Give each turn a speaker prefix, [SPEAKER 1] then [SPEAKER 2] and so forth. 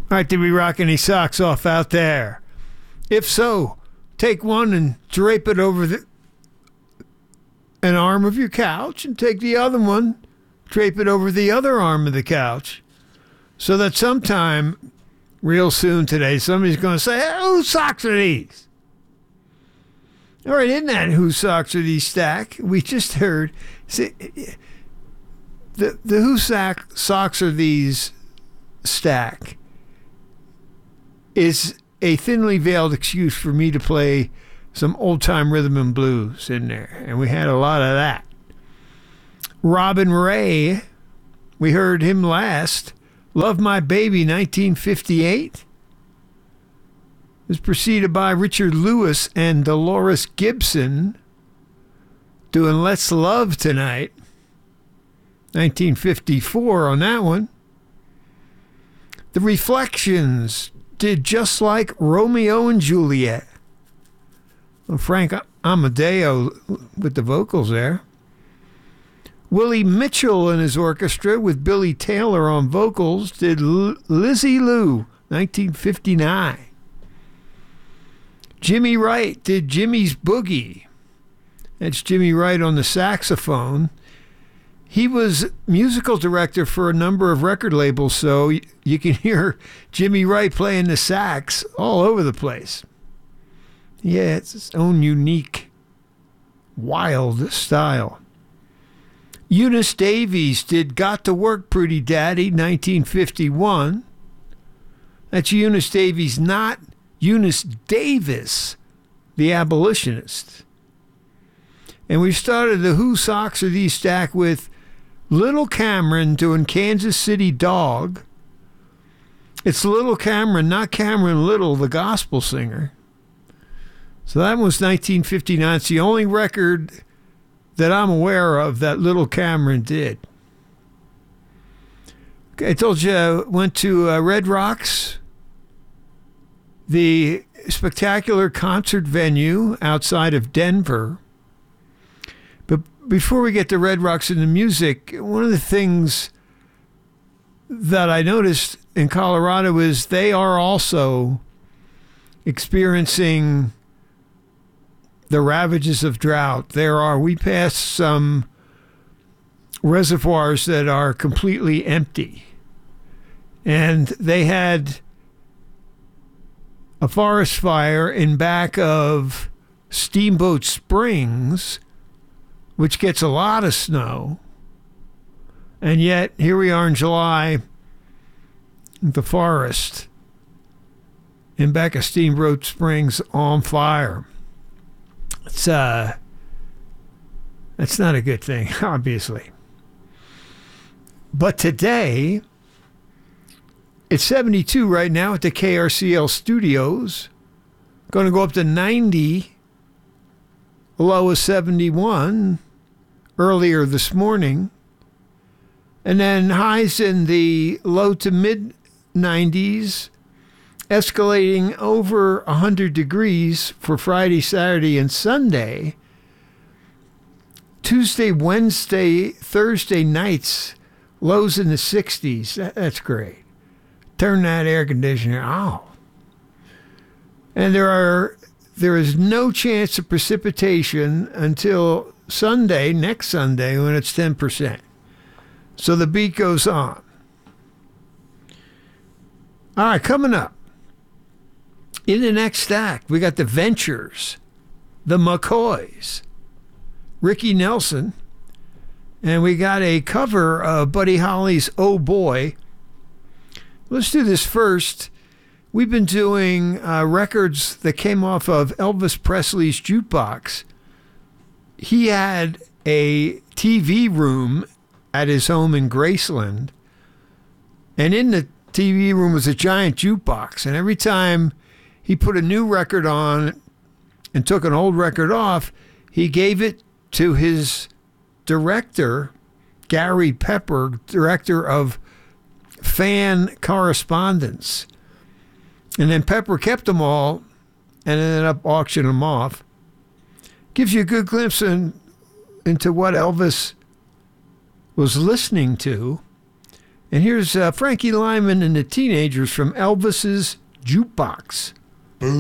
[SPEAKER 1] All right, did we rock any socks off out there? If so, take one and drape it over an arm of your couch, and take the other one, drape it over the other arm of the couch, so that sometime real soon today, somebody's going to say, hey, whose socks are these? All right, in that whose socks are these stack, we just heard, see, the whose socks are these stack is a thinly veiled excuse for me to play some old-time rhythm and blues in there, and we had a lot of that. Robin Ray, we heard him last. Love My Baby, 1958. It was preceded by Richard Lewis and Dolores Gibson doing Let's Love Tonight, 1954 on that one. The Reflections did Just Like Romeo and Juliet. Well, Frank Amadeo with the vocals there. Willie Mitchell and his orchestra with Billy Taylor on vocals did Lizzie Lou, 1959. Jimmy Wright did Jimmy's Boogie. That's Jimmy Wright on the saxophone. He was musical director for a number of record labels, so you can hear Jimmy Wright playing the sax all over the place. Yeah, it's its own unique, wild style. Eunice Davies did Got to Work Pretty Daddy, 1951. That's Eunice Davies, not Eunice Davis, the abolitionist. And we started the Who Socks Are These stack with Little Cameron doing Kansas City Dog. It's Little Cameron, not Cameron Little, the gospel singer. So that was 1959. It's the only record that I'm aware of that Little Cameron did. Okay, I told you I went to Red Rocks, the spectacular concert venue outside of Denver. But before we get to Red Rocks and the music, one of the things that I noticed in Colorado is they are also experiencing the ravages of drought. We passed some reservoirs that are completely empty. And they had a forest fire in back of Steamboat Springs, which gets a lot of snow. And yet, here we are in July, the forest in back of Steamboat Springs on fire. That's not a good thing, obviously. But today, it's 72 right now at the KRCL studios. Going to go up to 90. Low of 71 earlier this morning. And then highs in the low to mid 90s, escalating over 100 degrees for Friday, Saturday, and Sunday. Tuesday, Wednesday, Thursday nights, lows in the 60s. That's great. Turn that air conditioner off. And there is no chance of precipitation until Sunday, next Sunday, when it's 10%. So the beat goes on. All right, coming up. In the next stack, we got the Ventures, the McCoys, Ricky Nelson, and we got a cover of Buddy Holly's Oh Boy. Let's do this first. We've been doing records that came off of Elvis Presley's jukebox. He had a TV room at his home in Graceland, and in the TV room was a giant jukebox, and every time he put a new record on and took an old record off, he gave it to his director, Gary Pepper, director of fan correspondence. And then Pepper kept them all and ended up auctioning them off. Gives you a good glimpse into what Elvis was listening to. And here's Frankie Lyman and the Teenagers from Elvis's Jukebox.